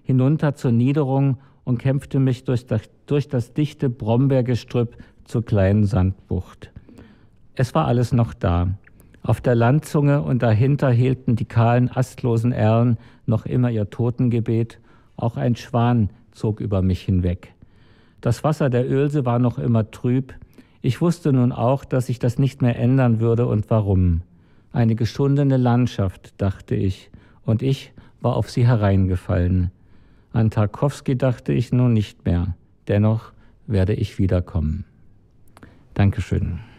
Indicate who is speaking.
Speaker 1: hinunter zur Niederung und kämpfte mich durch das dichte Brombeergestrüpp zur kleinen Sandbucht. Es war alles noch da. Auf der Landzunge und dahinter hielten die kahlen, astlosen Erlen noch immer ihr Totengebet. Auch ein Schwan zog über mich hinweg. Das Wasser der Oelse war noch immer trüb. Ich wusste nun auch, dass sich das nicht mehr ändern würde und warum. Eine geschundene Landschaft, dachte ich, und ich war auf sie hereingefallen. An Tarkowski dachte ich nun nicht mehr. Dennoch werde ich wiederkommen. Dankeschön.